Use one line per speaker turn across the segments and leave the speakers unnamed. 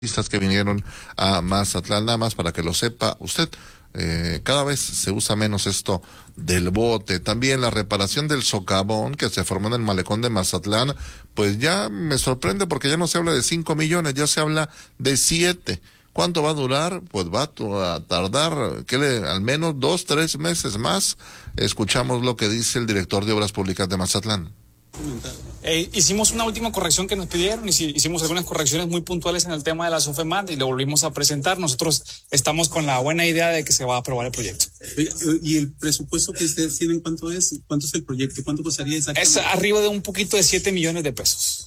Que vinieron a Mazatlán, nada más para que lo sepa usted. Cada vez se usa menos esto del bote. También la reparación del socavón que se formó en el malecón de Mazatlán, pues ya me sorprende porque ya no se habla de 5 millones, ya se habla de 7. ¿Cuánto va a durar? Pues va a tardar al menos 2-3 meses más. Escuchamos lo que dice el director de Obras Públicas de Mazatlán.
Hicimos una última corrección que nos pidieron, hicimos algunas correcciones muy puntuales en el tema de la SOFEMAT y lo volvimos a presentar. Nosotros estamos con la buena idea de que se va a aprobar el proyecto.
¿Y el presupuesto que ustedes tienen cuánto es? ¿Cuánto es el proyecto? ¿Cuánto costaría exactamente?
Es arriba de un poquito de 7 millones de pesos.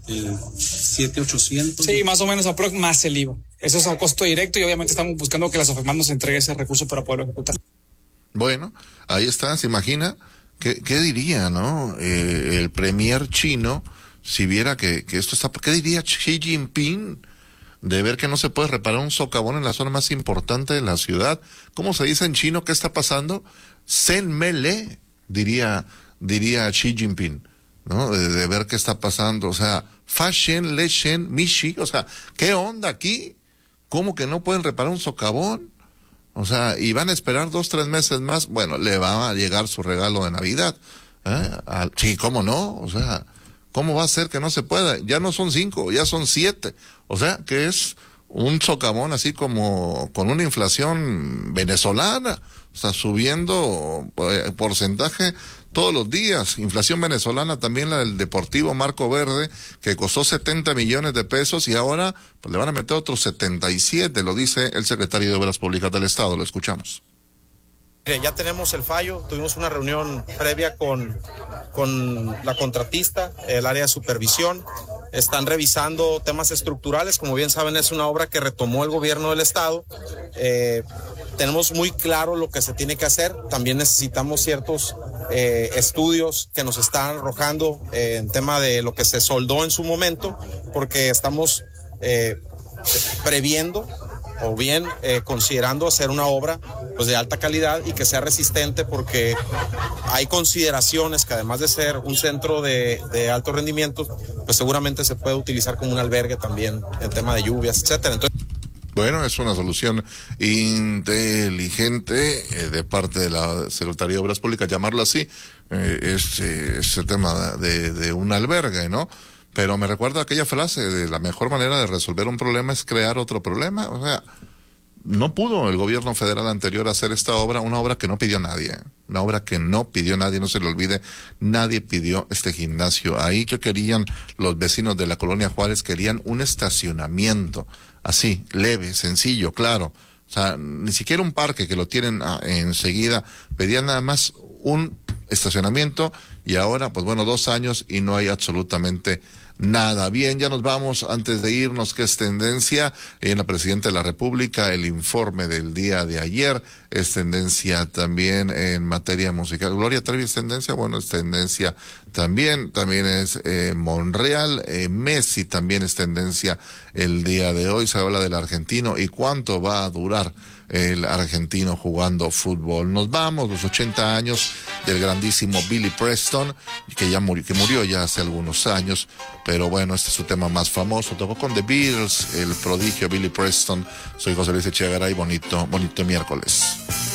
7,800.
Sí, más o menos más el IVA. Eso es a costo directo y obviamente estamos buscando que la SOFEMAT nos entregue ese recurso para poderlo ejecutar.
Bueno, ahí está, se imagina. ¿Qué diría, no? El premier chino, si viera que esto está... ¿Qué diría Xi Jinping de ver que no se puede reparar un socavón en la zona más importante de la ciudad? ¿Cómo se dice en chino? ¿Qué está pasando? Sen me le, diría Xi Jinping, ¿no? De ver qué está pasando. O sea, fa shen le shen mi shi. O sea, ¿qué onda aquí? ¿Cómo que no pueden reparar un socavón? O sea, y van a esperar 2-3 meses más. Bueno, le va a llegar su regalo de Navidad. Sí, ¿cómo no? O sea, ¿cómo va a ser que no se pueda? Ya no son 5, ya son 7. O sea, que es un socavón así como con una inflación venezolana. O sea, subiendo porcentaje todos los días. Inflación venezolana, también la del Deportivo Marco Verde, que costó 70 millones de pesos y ahora pues le van a meter otros 77, lo dice el secretario de Obras Públicas del Estado. Lo escuchamos.
Ya tenemos el fallo, tuvimos una reunión previa con la contratista, el área de supervisión. Están revisando temas estructurales, como bien saben es una obra que retomó el gobierno del estado. Tenemos muy claro lo que se tiene que hacer, también necesitamos ciertos estudios que nos están arrojando en tema de lo que se soldó en su momento, porque estamos previendo o bien considerando hacer una obra pues de alta calidad y que sea resistente, porque hay consideraciones que además de ser un centro de alto rendimiento, pues seguramente se puede utilizar como un albergue también en tema de lluvias, etcétera. Entonces,
bueno, es una solución inteligente de parte de la Secretaría de Obras Públicas, llamarlo así, ese tema de un albergue, ¿no? Pero me recuerda aquella frase de la mejor manera de resolver un problema es crear otro problema. O sea, no pudo el gobierno federal anterior hacer esta obra, una obra que no pidió nadie, una obra que no pidió nadie, no se le olvide, nadie pidió este gimnasio. Ahí que querían los vecinos de la Colonia Juárez, querían un estacionamiento, así, leve, sencillo, claro. O sea, ni siquiera un parque que lo tienen enseguida, pedían nada más un estacionamiento y ahora, pues bueno, 2 años y no hay absolutamente nada. Bien, ya nos vamos. Antes de irnos, ¿qué es tendencia? En la Presidenta de la República, el informe del día de ayer es tendencia también en materia musical. Gloria Trevi es tendencia, bueno, es tendencia también es Monreal, Messi también es tendencia el día de hoy. Se habla del argentino y cuánto va a durar el argentino jugando fútbol. Nos vamos, los 80 años del grandísimo Billy Preston, que murió ya hace algunos años, pero bueno, este es su tema más famoso. Tocó con The Beatles, el prodigio Billy Preston. Soy José Luis Echegaray, bonito miércoles.